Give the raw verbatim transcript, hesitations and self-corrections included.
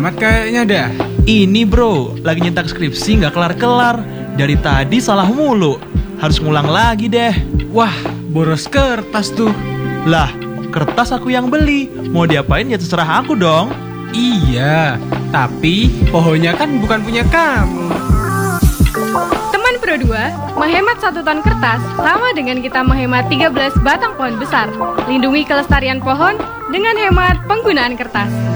Mat kayaknya dah. Ini bro, lagi nyetak skripsi nggak kelar-kelar. Dari tadi salah mulu. Harus ngulang lagi deh. Wah, boros kertas tuh. Lah, kertas aku yang beli. Mau diapain ya terserah aku dong. Iya, tapi pohonnya kan bukan punya kamu. Teman Pro dua, menghemat satu ton kertas sama dengan kita menghemat tiga belas batang pohon besar. Lindungi kelestarian pohon dengan hemat penggunaan kertas.